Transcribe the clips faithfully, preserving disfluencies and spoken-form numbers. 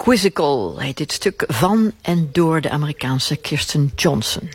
Quizzical heet dit stuk van en door de Amerikaanse Kirsten Johnson.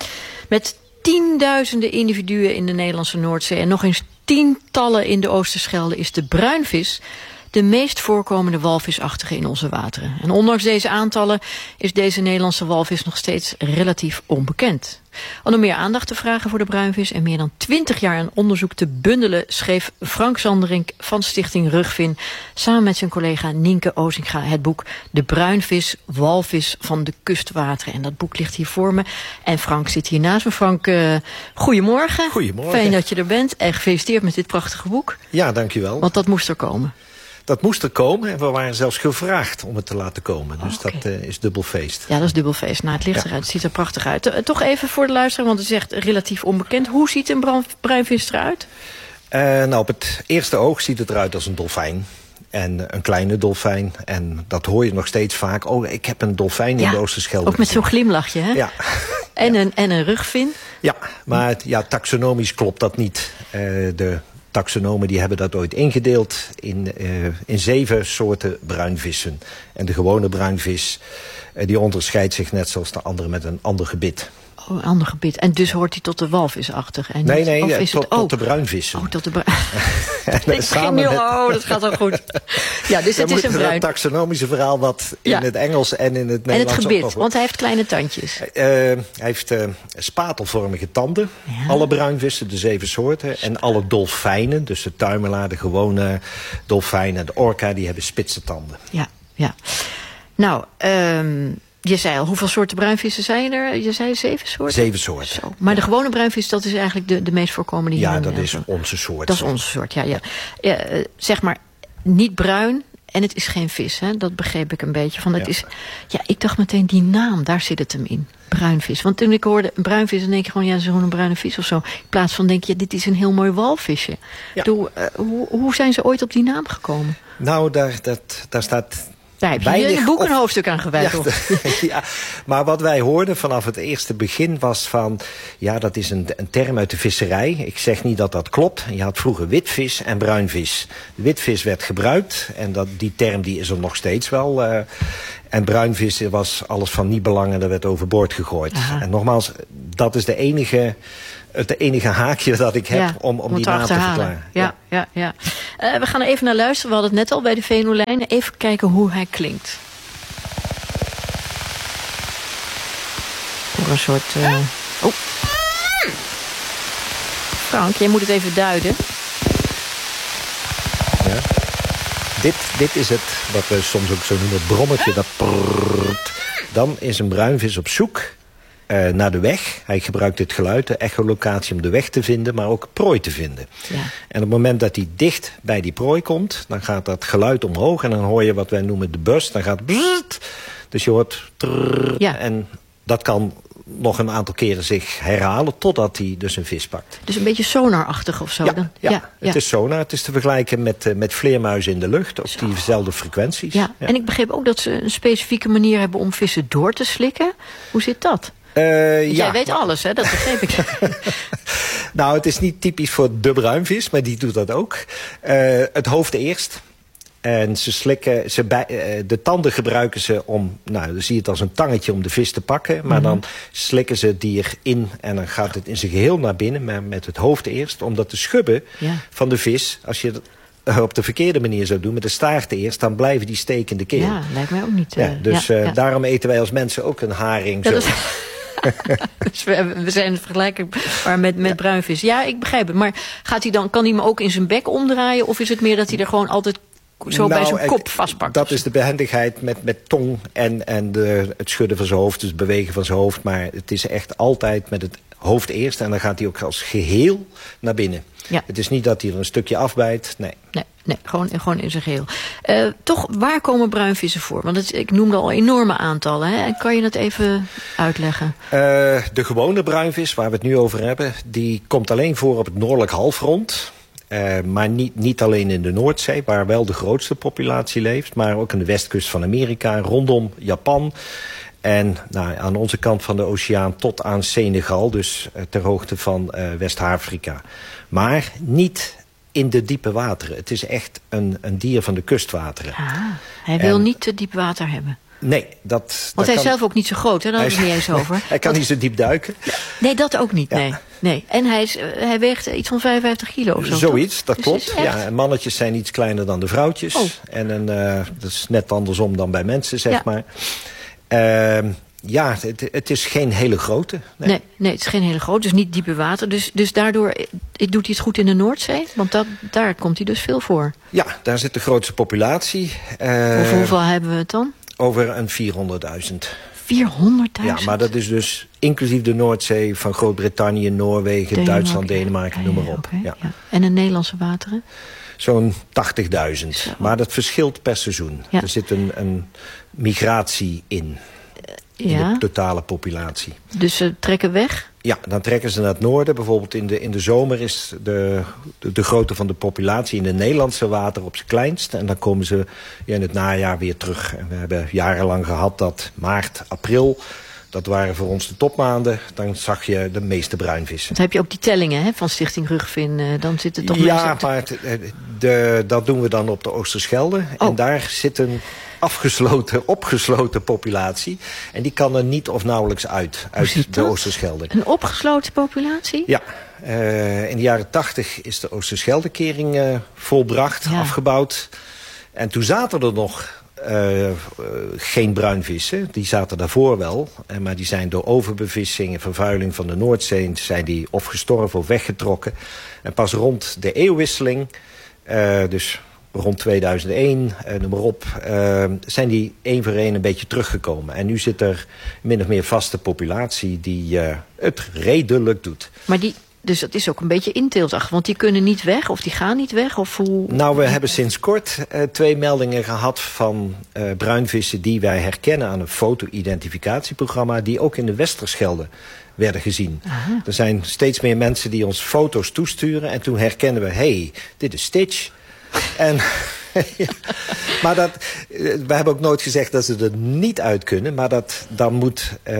Met tienduizenden individuen in de Nederlandse Noordzee en nog eens tientallen in de Oosterschelde is de bruinvis de meest voorkomende walvisachtige in onze wateren. En ondanks deze aantallen is deze Nederlandse walvis nog steeds relatief onbekend. Om nog meer aandacht te vragen voor de bruinvis en meer dan twintig jaar aan onderzoek te bundelen, schreef Frank Zanderink van Stichting Rugvin samen met zijn collega Nienke Ozinga het boek De Bruinvis, Walvis van de Kustwateren. En dat boek ligt hier voor me. En Frank zit hier naast me. Frank, uh, goedemorgen. Goedemorgen. Fijn dat je er bent en gefeliciteerd met dit prachtige boek. Ja, dankjewel. Want dat moest er komen. Dat moest er komen en we waren zelfs gevraagd om het te laten komen. Dus okay. dat uh, is dubbel feest. Ja, dat is dubbel feest. Nou, het ligt ja. eruit. Het ziet er prachtig uit. Uh, toch even voor de luisteraar, want het is echt relatief onbekend. Hoe ziet een bruinvis eruit? Uh, nou, op het eerste oog ziet het eruit als een dolfijn. En een kleine dolfijn. En dat hoor je nog steeds vaak. Oh, ik heb een dolfijn ja, in de Oosterschelde. Ook met zo'n glimlachje, hè? Ja. En, ja. Een, en een rugvin. Ja, maar ja, taxonomisch klopt dat niet. Uh, de taxonomen die hebben dat ooit ingedeeld in, uh, in zeven soorten bruinvissen. En de gewone bruinvis uh, die onderscheidt zich net zoals de andere met een ander gebit. Oh, een ander gebit. En dus hoort hij tot de walvisachtig? En nee, niet, nee, of ja, is tot, het, oh. tot de bruinvissen. Oh, tot de bruinvissen. Ik begin nu, met... oh, dat gaat al goed. Ja, dus het is een bruin. Dat taxonomische verhaal wat in ja. het Engels en in het Nederlands. En het gebit, want hij heeft kleine tandjes. Uh, hij heeft uh, spatelvormige tanden. Ja. Alle bruinvissen, de zeven soorten. En alle dolfijnen, dus de tuimelaar, de gewone dolfijnen, de orka, die hebben spitse tanden. Ja, ja. Nou, um, je zei al, hoeveel soorten bruinvissen zijn er? Je zei zeven soorten? Zeven soorten. Zo. Maar ja. de gewone bruinvis, dat is eigenlijk de, de meest voorkomende hier. Ja, dat is onze soort. Dat is onze soort, ja. ja. ja uh, zeg maar, niet bruin en het is geen vis, hè? Dat begreep ik een beetje. Van, het ja. Is, ja, ik dacht meteen, die naam, daar zit het hem in. Bruinvis. Want toen ik hoorde een bruinvis, dan denk je gewoon, ja, zo'n een bruine vis of zo. In plaats van denk je, ja, dit is een heel mooi walvisje. Ja. Doe, uh, hoe, hoe zijn ze ooit op die naam gekomen? Nou, daar, dat, daar staat... Daar heb je in het boek een hoofdstuk aan gewijd. Ja, ja, maar wat wij hoorden vanaf het eerste begin was van... ja, dat is een, een term uit de visserij. Ik zeg niet dat dat klopt. Je had vroeger witvis en bruinvis. De witvis werd gebruikt en dat, die term die is er nog steeds wel. Uh, en bruinvis was alles van niet belang en dat werd overboord gegooid. Aha. En nogmaals, dat is de enige... het enige haakje dat ik heb ja, om, om, om die naam te verklaren. Ja, ja, ja. ja. Uh, we gaan er even naar luisteren. We hadden het net al bij de Venolijn. Even kijken hoe hij klinkt. Voor een soort... Uh... Oh. Frank, jij moet het even duiden. Ja. Dit, dit is het, wat we soms ook zo noemen, het brommetje. Dat prrrt. Dan is een bruinvis op zoek... Uh, naar de weg. Hij gebruikt dit geluid, de echolocatie, om de weg te vinden, maar ook prooi te vinden. Ja. En op het moment dat hij dicht bij die prooi komt, dan gaat dat geluid omhoog en dan hoor je wat wij noemen de buzz. Dan gaat bzzzt, dus je hoort trrr, ja. En dat kan nog een aantal keren zich herhalen totdat hij dus een vis pakt. Dus een beetje sonarachtig of zo? Ja, dan? ja. ja, het ja. is sonar. Het is te vergelijken met, uh, met vleermuizen in de lucht op zo. Diezelfde frequenties. Ja. Ja, en ik begreep ook dat ze een specifieke manier hebben om vissen door te slikken. Hoe zit dat? Uh, Jij ja. weet alles, hè? Dat begreep ik. Nou, het is niet typisch voor de bruinvis, maar die doet dat ook. Uh, het hoofd eerst. En ze slikken, ze bij, uh, de tanden gebruiken ze om, nou, dan zie je het als een tangetje om de vis te pakken. Maar mm-hmm. dan slikken ze het dier in en dan gaat het in zijn geheel naar binnen, maar met het hoofd eerst. Omdat de schubben ja. van de vis, als je het op de verkeerde manier zou doen, met de staart eerst, dan blijven die steken in de keel. Ja, lijkt mij ook niet. Uh, ja, dus ja, uh, ja. daarom eten wij als mensen ook een haring ja, zo. Dat is... dus we, we zijn vergelijkbaar met, met ja. bruinvis. Ja, ik begrijp het. Maar gaat hij dan, kan hij hem ook in zijn bek omdraaien? Of is het meer dat hij er gewoon altijd zo nou, bij zijn kop vastpakt? Dat is de behendigheid met, met tong en, en de, het schudden van zijn hoofd. Dus het bewegen van zijn hoofd. Maar het is echt altijd met het hoofd eerst. En dan gaat hij ook als geheel naar binnen. Ja. Het is niet dat hij er een stukje afbijt. Nee. Nee. Nee, gewoon, gewoon in zijn geheel. Uh, toch, waar komen bruinvissen voor? Want het, ik noemde al enorme aantallen. Hè? Kan je dat even uitleggen? Uh, de gewone bruinvis, waar we het nu over hebben, die komt alleen voor op het noordelijk halfrond. Uh, maar niet, niet alleen in de Noordzee, waar wel de grootste populatie leeft. Maar ook aan de westkust van Amerika, rondom Japan. En nou, aan onze kant van de oceaan tot aan Senegal. Dus uh, ter hoogte van uh, West-Afrika. Maar niet in de diepe wateren. Het is echt een, een dier van de kustwateren. Ah, hij wil en, niet te diep water hebben. Nee, dat... Want dat hij kan, is zelf ook niet zo groot, hè? Daar hadden we het niet eens over. Hij kan Want, niet zo diep duiken. Nee, dat ook niet, ja. nee. nee. En hij, is, hij weegt iets van vijfenvijftig kilo of zo. Zoiets, toch? dat dus klopt. Ja, mannetjes zijn iets kleiner dan de vrouwtjes. Oh. En een, uh, dat is net andersom dan bij mensen, zeg ja. maar. Uh, ja, het, het is geen hele grote. Nee. nee, nee, het is geen hele grote. Dus niet diepe water. Dus, dus daardoor doet hij het goed in de Noordzee? Want dat, daar komt hij dus veel voor. Ja, daar zit de grootste populatie. Uh, Over hoeveel hebben we het dan? Over een vierhonderdduizend. vierhonderdduizend? Ja, maar dat is dus inclusief de Noordzee van Groot-Brittannië, Noorwegen, Denemarken, Duitsland, Denemarken, ja, noem maar ja, op. okay, ja. Ja. En de Nederlandse wateren? Zo'n tachtigduizend. Zo. Maar dat verschilt per seizoen. Ja. Er zit een, een migratie in. In ja. de totale populatie. Dus ze trekken weg? Ja, dan trekken ze naar het noorden. Bijvoorbeeld in de, in de zomer is de, de, de grootte van de populatie in de Nederlandse water op zijn kleinst. En dan komen ze ja, in het najaar weer terug. En we hebben jarenlang gehad dat maart, april, dat waren voor ons de topmaanden. Dan zag je de meeste bruinvissen. Dan heb je ook die tellingen hè, van Stichting Rugvin. Uh, dan zit het toch ja, maar het, de, dat doen we dan op de Oosterschelde. Oh. En daar zit een afgesloten, opgesloten populatie. En die kan er niet of nauwelijks uit, uit de Oosterschelde. Een opgesloten populatie? Ja. Uh, in de jaren tachtig is de Oosterscheldekering uh, volbracht, ja. afgebouwd. En toen zaten er nog uh, uh, geen bruinvissen. Die zaten daarvoor wel. Uh, maar die zijn door overbevissing en vervuiling van de Noordzee zijn die of gestorven of weggetrokken. En pas rond de eeuwwisseling, uh, dus rond tweeduizend één, uh, noem maar op, uh, zijn die één voor één een beetje teruggekomen. En nu zit er min of meer vaste populatie die uh, het redelijk doet. Maar die, dus dat is ook een beetje inteeltachtig, want die kunnen niet weg of die gaan niet weg? Of hoe... Nou, we hebben sinds kort uh, twee meldingen gehad van uh, bruinvissen die wij herkennen aan een foto-identificatieprogramma die ook in de Westerschelde werden gezien. Aha. Er zijn steeds meer mensen die ons foto's toesturen en toen herkennen we, hé, hey, dit is Stitch. En, ja, maar dat, we hebben ook nooit gezegd dat ze er niet uit kunnen. Maar dat, dan moet uh,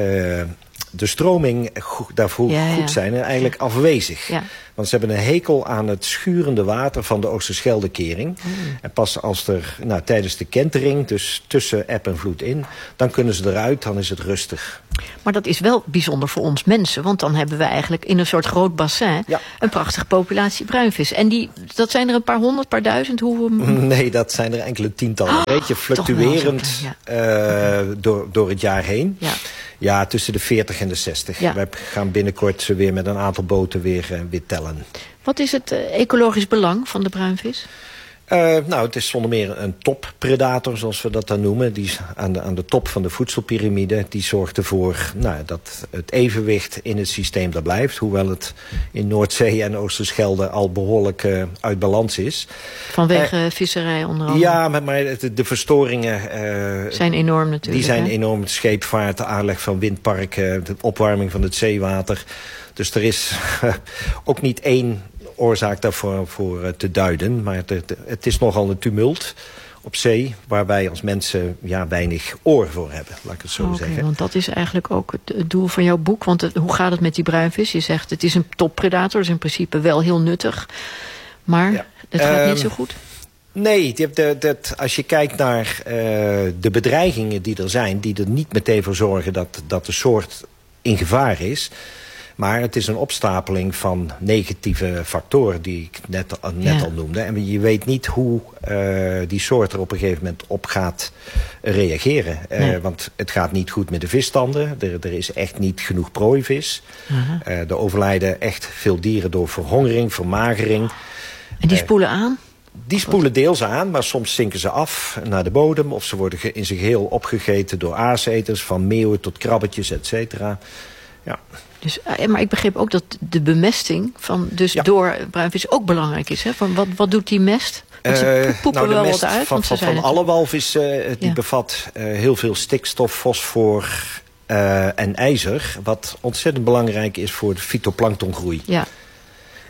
de stroming go- daarvoor ja, goed ja. zijn en eigenlijk afwezig. Ja. Want ze hebben een hekel aan het schurende water van de Oosterscheldekering. Mm. En pas als er nou, tijdens de kentering, dus tussen eb en vloed in, dan kunnen ze eruit, dan is het rustig. Maar dat is wel bijzonder voor ons mensen. Want dan hebben we eigenlijk in een soort groot bassin ja. een prachtige populatie bruinvis. En die, dat zijn er een paar honderd, paar duizend? Hoe... Nee, dat zijn er enkele tientallen. Een beetje fluctuerend ja. uh, okay. door, door het jaar heen. Ja. Ja, tussen de veertig en de zestig. Ja. We gaan binnenkort weer met een aantal boten weer, uh, weer tellen. Wat is het uh, ecologisch belang van de bruinvis? Uh, nou, het is zonder meer een toppredator, zoals we dat dan noemen. Die is aan de, aan de top van de voedselpiramide. Die zorgt ervoor nou, dat het evenwicht in het systeem daar blijft. Hoewel het in Noordzee en Oosterschelde al behoorlijk uh, uit balans is. Vanwege uh, visserij onder andere? Ja, maar, maar de, de verstoringen uh, zijn enorm natuurlijk. Die zijn hè? enorm. Scheepvaart, de aanleg van windparken, de opwarming van het zeewater. Dus er is uh, ook niet één oorzaak daarvoor voor, uh, te duiden. Maar het, het, het is nogal een tumult op zee, waar wij als mensen ja, weinig oor voor hebben, laat ik het zo okay, zeggen. Want dat is eigenlijk ook het, het doel van jouw boek. Want het, hoe gaat het met die bruinvis? Je zegt het is een toppredator, dus in principe wel heel nuttig. Maar ja. het gaat um, niet zo goed. Nee, de, de, de, als je kijkt naar uh, de bedreigingen die er zijn, die er niet meteen voor zorgen dat, dat de soort in gevaar is. Maar het is een opstapeling van negatieve factoren die ik net, net ja. al noemde. En je weet niet hoe uh, die soort er op een gegeven moment op gaat reageren. Nee. Uh, want het gaat niet goed met de visstanden. Er, er is echt niet genoeg prooivis. Uh-huh. Uh, er overlijden echt veel dieren door verhongering, vermagering. En die spoelen uh, aan? Die spoelen deels aan, maar soms zinken ze af naar de bodem. Of ze worden in zijn geheel opgegeten door aaseters, van meeuwen tot krabbetjes, et cetera. Ja. Dus, maar ik begreep ook dat de bemesting van, dus ja. door bruinvis ook belangrijk is. Hè? Van wat, wat doet die mest? Want ze poepen uh, nou, wel wat uit. Van, want ze van, van alle walvissen uh, die ja. bevat uh, heel veel stikstof, fosfor uh, en ijzer. Wat ontzettend belangrijk is voor de fytoplanktongroei. Ja.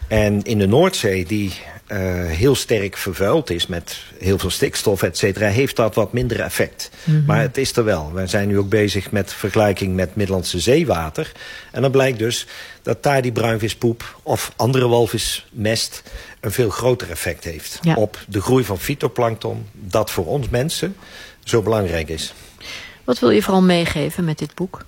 En in de Noordzee, die uh, heel sterk vervuild is met heel veel stikstof, et cetera, heeft dat wat minder effect. Mm-hmm. Maar het is er wel. We zijn nu ook bezig met vergelijking met Middellandse zeewater. En dan blijkt dus dat daar die bruinvispoep of andere walvismest een veel groter effect heeft. Ja. Op de groei van fytoplankton, dat voor ons mensen zo belangrijk is. Wat wil je vooral meegeven met dit boek?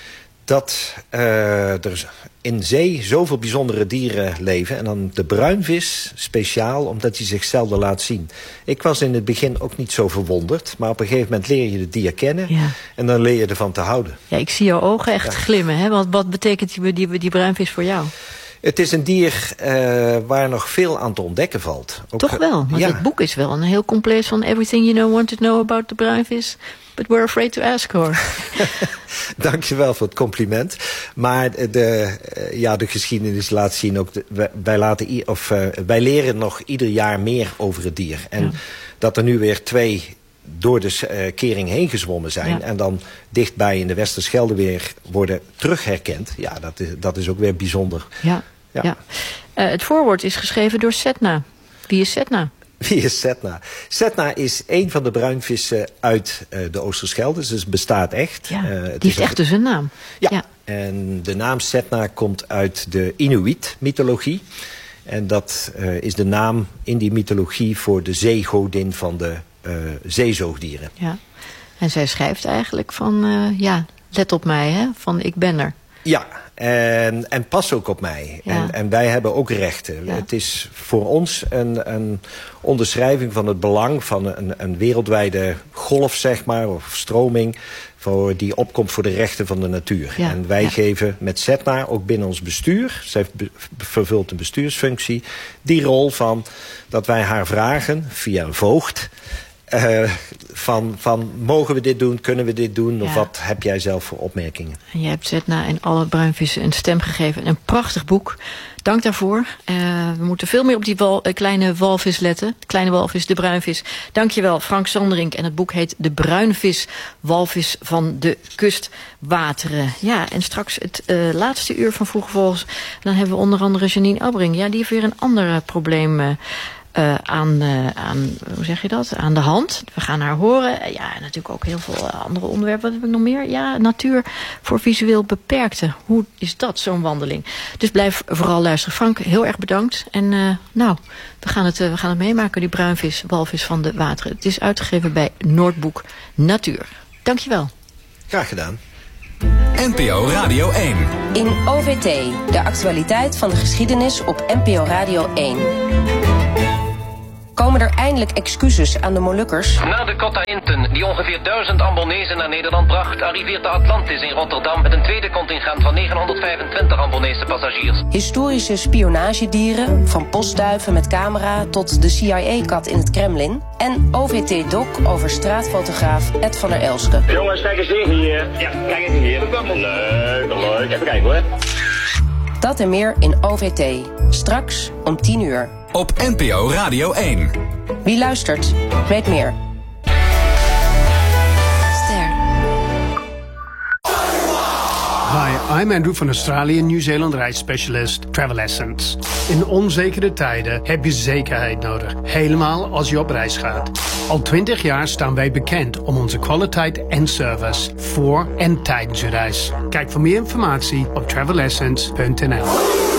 Dat uh, er in zee zoveel bijzondere dieren leven. En dan de bruinvis speciaal, omdat hij zich zelden laat zien. Ik was in het begin ook niet zo verwonderd. Maar op een gegeven moment leer je het dier kennen. Ja. En dan leer je ervan te houden. Ja, ik zie jouw ogen echt ja. glimmen. Hè? Wat, wat betekent die, die, die bruinvis voor jou? Het is een dier uh, waar nog veel aan te ontdekken valt. Ook, Toch wel, want ja. het boek is wel een heel compleet van everything you know, want to know about the bruinvis. But we're afraid to ask, hoor. Dankjewel voor het compliment. Maar de, ja, de geschiedenis laat zien ook... De, wij, laten, of, uh, wij leren nog ieder jaar meer over het dier. En ja. dat er nu weer twee door de uh, kering heen gezwommen zijn... Ja. en dan dichtbij in de Westerschelde weer worden terugherkend... ja, dat is, dat is ook weer bijzonder. Ja, ja. ja. Uh, het voorwoord is geschreven door Sedna. Wie is Sedna? Wie is Sedna? Sedna is een van de bruinvissen uit uh, de Oosterschelde. Dus het bestaat echt. Ja, uh, het die heeft echt dus een naam. Ja, ja, en de naam Sedna komt uit de Inuit-mythologie. En dat uh, is de naam in die mythologie voor de zeegodin van de uh, zeezoogdieren. Ja, en zij schrijft eigenlijk van, uh, ja, let op mij, hè, van ik ben er. Ja, en, en pas ook op mij. Ja. En, en wij hebben ook rechten. Ja. Het is voor ons een, een onderschrijving van het belang van een, een wereldwijde golf, zeg maar, of stroming, voor die opkomt voor de rechten van de natuur. Ja. En wij ja. geven met Sedna, ook binnen ons bestuur, zij be, vervult een bestuursfunctie, die rol van dat wij haar vragen via een voogd. Uh, van, van mogen we dit doen, kunnen we dit doen... of ja. wat heb jij zelf voor opmerkingen? En je hebt Sedna en alle bruinvissen een stem gegeven. Een prachtig boek. Dank daarvoor. Uh, we moeten veel meer op die wal, uh, kleine walvis letten. De kleine walvis, de bruinvis. Dank je wel, Frank Sanderink. En het boek heet De Bruinvis, walvis van de kustwateren. Ja, en straks het uh, laatste uur van Vroege Vogels. Dan hebben we onder andere Janine Abbring. Ja, die heeft weer een ander uh, probleem... Uh, Uh, aan, uh, aan, hoe zeg je dat, aan de hand. We gaan haar horen. Ja, en natuurlijk ook heel veel uh, andere onderwerpen. Wat heb ik nog meer? Ja, natuur voor visueel beperkten. Hoe is dat, zo'n wandeling? Dus blijf vooral luisteren. Frank, heel erg bedankt. En uh, nou, we gaan, het, uh, we gaan het meemaken, die bruinvis, walvis van de wateren. Het is uitgegeven bij Noordboek Natuur. Dankjewel. Graag gedaan. N P O Radio één. In O V T, de actualiteit van de geschiedenis op N P O Radio één. Komen er eindelijk excuses aan de Molukkers? Na de Cotta Inten, die ongeveer duizend Ambonezen naar Nederland bracht, arriveert de Atlantis in Rotterdam met een tweede contingent van negenhonderdvijfentwintig Ambonese passagiers. Historische spionagedieren, van postduiven met camera tot de C I A-kat in het Kremlin. En O V T-doc over straatfotograaf Ed van der Elske. Jongens, kijk eens hier. Ja, kijk eens hier. Leuk, leuk. Even kijken hoor. Dat en meer in O V T. Straks om tien uur. Op N P O Radio één. Wie luistert, weet meer. Ster. Hi, I'm Andrew van Australië Nieuw-Zeeland reisspecialist Travel Essence. In onzekere tijden heb je zekerheid nodig. Helemaal als je op reis gaat. Al twintig jaar staan wij bekend om onze kwaliteit en service voor en tijdens je reis. Kijk voor meer informatie op travel essence punt n l.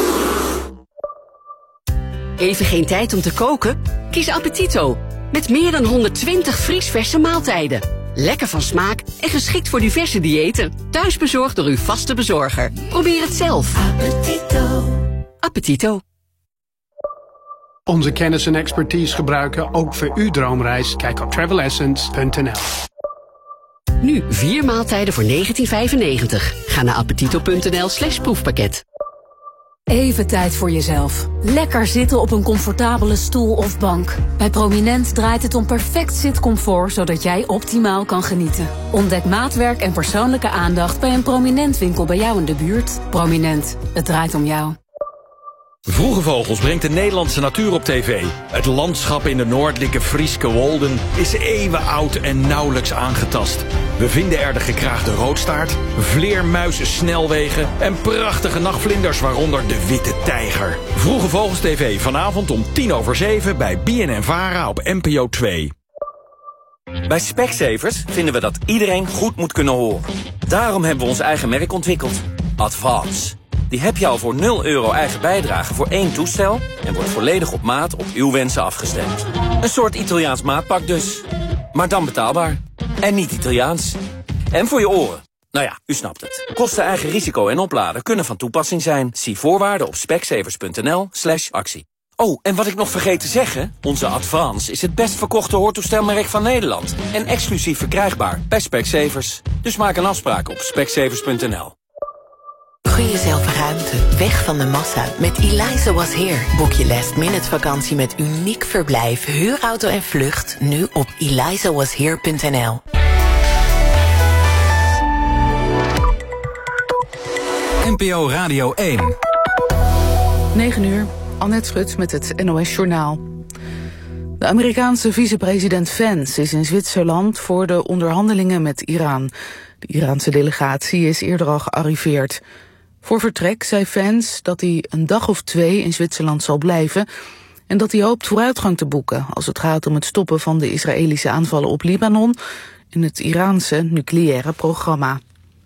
Even geen tijd om te koken? Kies Appetito. Met meer dan honderdtwintig vriesverse maaltijden. Lekker van smaak en geschikt voor diverse diëten. Thuis bezorgd door uw vaste bezorger. Probeer het zelf. Appetito. Appetito. Onze kennis en expertise gebruiken ook voor uw droomreis. Kijk op travel essence punt n l. Nu vier maaltijden voor negentien vijfennegentig. Ga naar appetito punt n l slash proefpakket. Even tijd voor jezelf. Lekker zitten op een comfortabele stoel of bank. Bij Prominent draait het om perfect zitcomfort, zodat jij optimaal kan genieten. Ontdek maatwerk en persoonlijke aandacht bij een Prominent winkel bij jou in de buurt. Prominent, het draait om jou. Vroege Vogels brengt de Nederlandse natuur op tv. Het landschap in de noordelijke Frieske Wolden is eeuwenoud en nauwelijks aangetast. We vinden er de gekraagde roodstaart, vleermuizen, snelwegen en prachtige nachtvlinders, waaronder de witte tijger. Vroege Vogels T V vanavond om tien over zeven bij B N N Vara op N P O twee. Bij Specsavers vinden we dat iedereen goed moet kunnen horen. Daarom hebben we ons eigen merk ontwikkeld. Advance. Die heb je al voor nul euro eigen bijdrage voor één toestel en wordt volledig op maat op uw wensen afgestemd. Een soort Italiaans maatpak dus. Maar dan betaalbaar. En niet Italiaans. En voor je oren. Nou ja, u snapt het. Kosten, eigen risico en opladen kunnen van toepassing zijn. Zie voorwaarden op specsavers.nl slash actie. Oh, en wat ik nog vergeet te zeggen, onze Advance is het best verkochte hoortoestelmerk van Nederland. En exclusief verkrijgbaar bij Specsavers. Dus maak een afspraak op specsavers punt n l. Gun jezelf ruimte, weg van de massa. Met Eliza Was Here boek je last minute vakantie met uniek verblijf, huurauto en vlucht. Nu op eliza was here punt n l. N P O Radio één. negen uur, Annette Schut met het N O S Journaal. De Amerikaanse vicepresident Vance is in Zwitserland voor de onderhandelingen met Iran. De Iraanse delegatie is eerder al gearriveerd. Voor vertrek zei Vance dat hij een dag of twee in Zwitserland zal blijven en dat hij hoopt vooruitgang te boeken als het gaat om het stoppen van de Israëlische aanvallen op Libanon en het Iraanse nucleaire programma.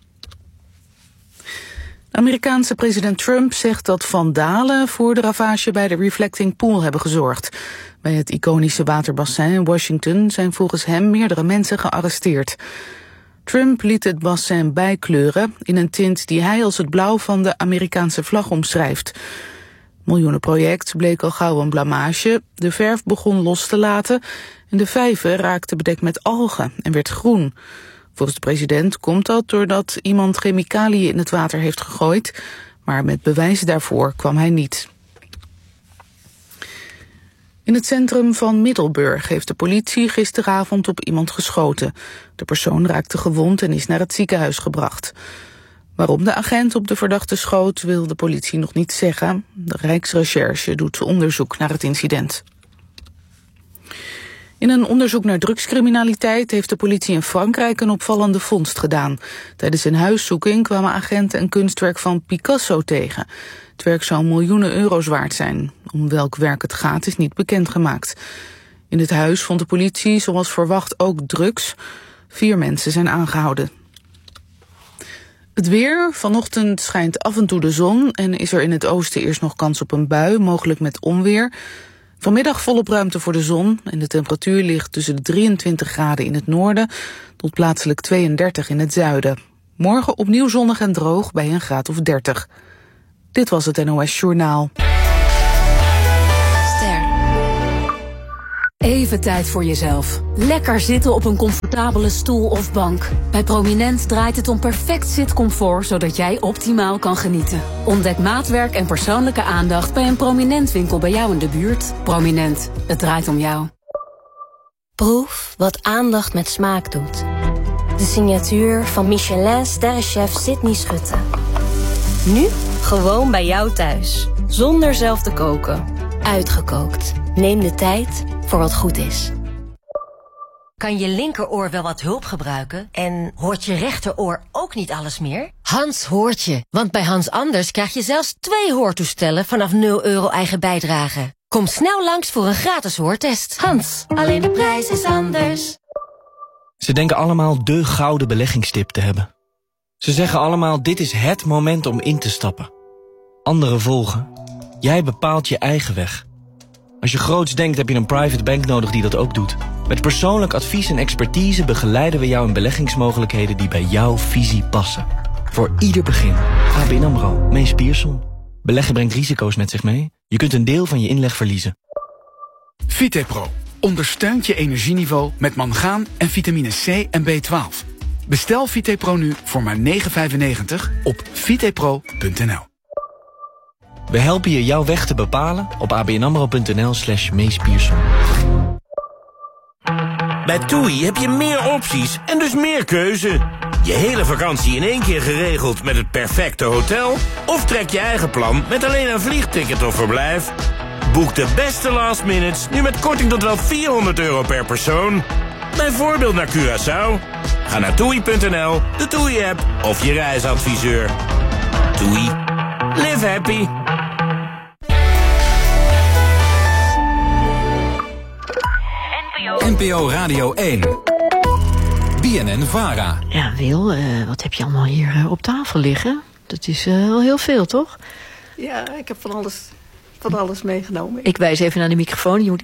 De Amerikaanse president Trump zegt dat vandalen voor de ravage bij de Reflecting Pool hebben gezorgd. Bij het iconische waterbassin in Washington zijn volgens hem meerdere mensen gearresteerd. Trump liet het bassin bijkleuren in een tint die hij als het blauw van de Amerikaanse vlag omschrijft. Het miljoenenproject bleek al gauw een blamage. De verf begon los te laten en de vijver raakte bedekt met algen en werd groen. Volgens de president komt dat doordat iemand chemicaliën in het water heeft gegooid, maar met bewijzen daarvoor kwam hij niet. In het centrum van Middelburg heeft de politie gisteravond op iemand geschoten. De persoon raakte gewond en is naar het ziekenhuis gebracht. Waarom de agent op de verdachte schoot wil de politie nog niet zeggen. De Rijksrecherche doet onderzoek naar het incident. In een onderzoek naar drugscriminaliteit heeft de politie in Frankrijk een opvallende vondst gedaan. Tijdens een huiszoeking kwamen agenten een kunstwerk van Picasso tegen. Het werk zou miljoenen euro's waard zijn. Om welk werk het gaat is niet bekendgemaakt. In het huis vond de politie zoals verwacht ook drugs. Vier mensen zijn aangehouden. Het weer. Vanochtend schijnt af en toe de zon en is er in het oosten eerst nog kans op een bui, mogelijk met onweer. Vanmiddag volop ruimte voor de zon en de temperatuur ligt tussen de drieëntwintig graden in het noorden tot plaatselijk tweeëndertig in het zuiden. Morgen opnieuw zonnig en droog bij een graad of dertig. Dit was het N O S Journaal. Ster. Even tijd voor jezelf. Lekker zitten op een comfortabele stoel of bank. Bij Prominent draait het om perfect zitcomfort, zodat jij optimaal kan genieten. Ontdek maatwerk en persoonlijke aandacht bij een Prominent winkel bij jou in de buurt. Prominent, het draait om jou. Proef wat aandacht met smaak doet. De signatuur van Michelin-sterrenchef Sydney Schutte. Nu gewoon bij jou thuis. Zonder zelf te koken. Uitgekookt. Neem de tijd voor wat goed is. Kan je linkeroor wel wat hulp gebruiken? En hoort je rechteroor ook niet alles meer? Hans hoort je, want bij Hans Anders krijg je zelfs twee hoortoestellen vanaf nul euro eigen bijdrage. Kom snel langs voor een gratis hoortest. Hans, alleen de prijs is anders. Ze denken allemaal de gouden beleggingstip te hebben. Ze zeggen allemaal, dit is het moment om in te stappen. Anderen volgen. Jij bepaalt je eigen weg. Als je groots denkt, heb je een private bank nodig die dat ook doet. Met persoonlijk advies en expertise begeleiden we jou in beleggingsmogelijkheden die bij jouw visie passen. Voor ieder begin. A B N AMRO, Mees Pierson. Beleggen brengt risico's met zich mee. Je kunt een deel van je inleg verliezen. Vitepro ondersteunt je energieniveau met mangaan en vitamine C en B twaalf. Bestel Vitepro nu voor maar negen vijfennegentig op vitepro punt n l. We helpen je jouw weg te bepalen op abnamro.nl slash Mees Pierson. Bij TUI heb je meer opties en dus meer keuze. Je hele vakantie in één keer geregeld met het perfecte hotel? Of trek je eigen plan met alleen een vliegticket of verblijf? Boek de beste last minutes nu met korting tot wel vierhonderd euro per persoon. Bijvoorbeeld naar Curaçao. Ga naar toei punt n l, de TUI-app of je reisadviseur. TUI. Live happy. N P O Radio één. B N N-Vara. Ja, Wil, uh, wat heb je allemaal hier uh, op tafel liggen? Dat is uh, wel heel veel, toch? Ja, ik heb van alles, van alles meegenomen. Ik wijs even naar de microfoon. Je moet